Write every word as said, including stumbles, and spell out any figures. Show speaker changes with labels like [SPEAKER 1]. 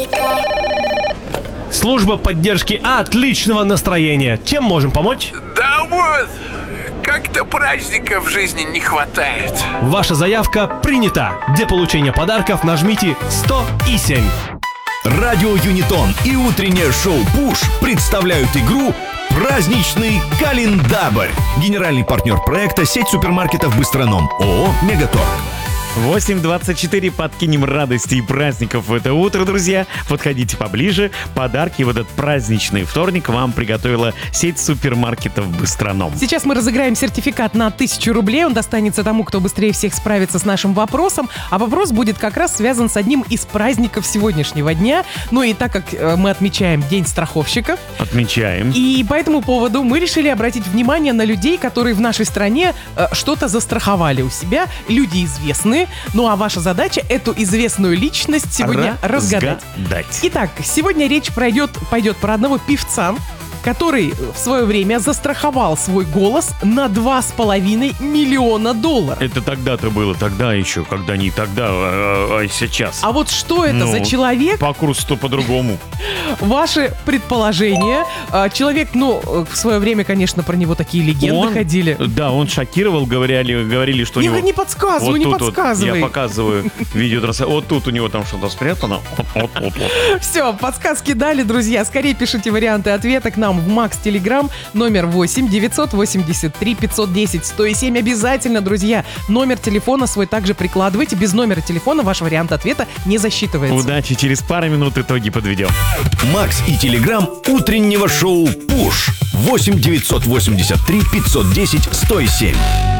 [SPEAKER 1] Служба поддержки отличного настроения. Чем можем помочь?
[SPEAKER 2] Да вот, как-то праздника в жизни не хватает.
[SPEAKER 1] Ваша заявка принята. Для получения подарков нажмите сто и семь.
[SPEAKER 3] Радио Юнитон и утреннее шоу «Пуш» представляют игру «Праздничный календарь». Генеральный партнер проекта — сеть супермаркетов «Быстроном» ООО «Мегаторг».
[SPEAKER 4] восемь двадцать четыре. Подкинем радости и праздников в это утро, друзья. Подходите поближе. Подарки в этот праздничный вторник вам приготовила сеть супермаркетов «Быстроном».
[SPEAKER 5] Сейчас мы разыграем сертификат на тысячу рублей. Он достанется тому, кто быстрее всех справится с нашим вопросом. А вопрос будет как раз связан с одним из праздников сегодняшнего дня. Ну и так как э, мы отмечаем День страховщика.
[SPEAKER 4] Отмечаем.
[SPEAKER 5] И по этому поводу мы решили обратить внимание на людей, которые в нашей стране э, что-то застраховали у себя. Люди известные. Ну а ваша задача — эту известную личность сегодня разгадать.
[SPEAKER 4] Разгадать.
[SPEAKER 5] Итак, сегодня речь пройдет, пойдет про одного певца, который в свое время застраховал свой голос на два с половиной миллиона долларов.
[SPEAKER 4] Это тогда-то было, тогда еще, когда не тогда, а, а сейчас.
[SPEAKER 5] А вот что это
[SPEAKER 4] Ну,
[SPEAKER 5] за человек?
[SPEAKER 4] По курсу-то по-другому.
[SPEAKER 5] Ваши предположения. А, Человек, ну, в свое время, конечно, про него такие легенды
[SPEAKER 4] Он-
[SPEAKER 5] ходили.
[SPEAKER 4] Да, он шокировал, говорили, говорили, что у
[SPEAKER 5] Не,
[SPEAKER 4] него...
[SPEAKER 5] не подсказывай,
[SPEAKER 4] Вот
[SPEAKER 5] не
[SPEAKER 4] тут вот,
[SPEAKER 5] подсказывай.
[SPEAKER 4] я показываю видео. Вот тут у него там что-то спрятано. Вот, вот, вот, вот.
[SPEAKER 5] Все, подсказки дали, друзья. Скорее пишите варианты ответа к нам в Макс Телеграм, номер восемь девятьсот восемьдесят три пятьсот десять сто семь. Обязательно, друзья, номер телефона свой также прикладывайте. Без номера телефона ваш вариант ответа не засчитывается.
[SPEAKER 4] Удачи, через пару минут итоги подведем.
[SPEAKER 3] Макс и Телеграм утреннего шоу «Пуш». восемь девятьсот восемьдесят три пятьсот десять сто семь.